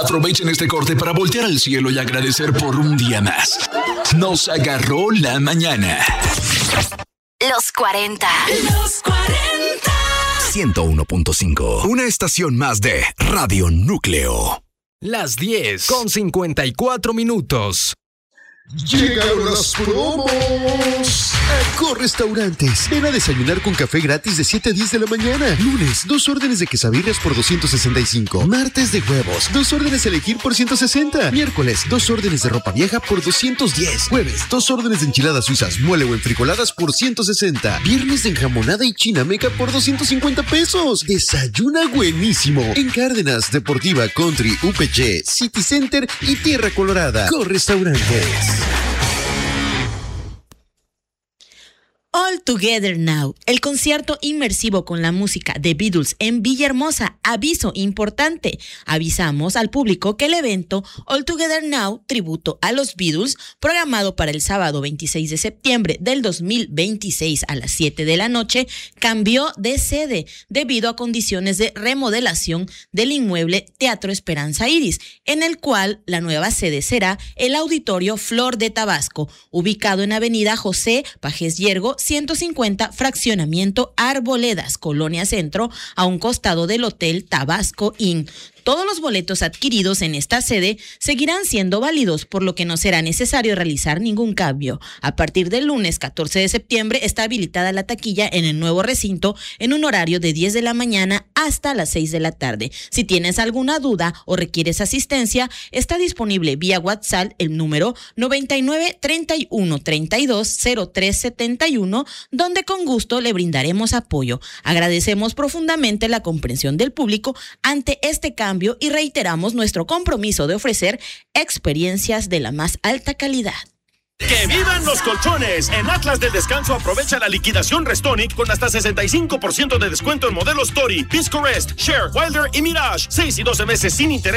Aprovechen este corte para voltear al cielo y agradecer por un día más. Nos agarró la mañana. Los 40. Los 40. 101.5. Una estación más de Radio Núcleo. Las 10 con 54 minutos. ¡Llegaron las promos! Aco Restaurantes. Ven a desayunar con café gratis de 7 a 10 de la mañana. Lunes, 2 órdenes de quesabirrias por 265. Martes de huevos, 2 órdenes a elegir por 160. Miércoles, 2 órdenes de ropa vieja por 210. Jueves, 2 órdenes de enchiladas suizas, mole o enfrijoladas por 160. Viernes de enjamonada y chinameca por 250 pesos. Desayuna buenísimo en Cárdenas, Deportiva, Country, UPC, City Center y Tierra Colorada. Aco Restaurantes. All Together Now, el concierto inmersivo con la música de Beatles en Villahermosa. Aviso importante, avisamos al público que el evento All Together Now, tributo a los Beatles, programado para el sábado 26 de septiembre del 2026 a las 7 de la noche, cambió de sede debido a condiciones de remodelación del inmueble Teatro Esperanza Iris, en el cual la nueva sede será el Auditorio Flor de Tabasco, ubicado en Avenida José Pajes Yergo, 150, fraccionamiento Arboledas, Colonia Centro, a un costado del Hotel Tabasco Inn. Todos los boletos adquiridos en esta sede seguirán siendo válidos, por lo que no será necesario realizar ningún cambio. A partir del lunes 14 de septiembre está habilitada la taquilla en el nuevo recinto en un horario de 10 de la mañana hasta las 6 de la tarde. Si tienes alguna duda o requieres asistencia, está disponible vía WhatsApp el número 99 31 32 03 71, donde con gusto le brindaremos apoyo. Agradecemos profundamente la comprensión del público ante este cambio y reiteramos nuestro compromiso de ofrecer experiencias de la más alta calidad. ¡Que vivan los colchones! En Atlas del Descanso aprovecha la liquidación Restonic con hasta 65% de descuento en modelos Tori, Pisco Rest, Share, Wilder y Mirage. 6 y 12 meses sin interés.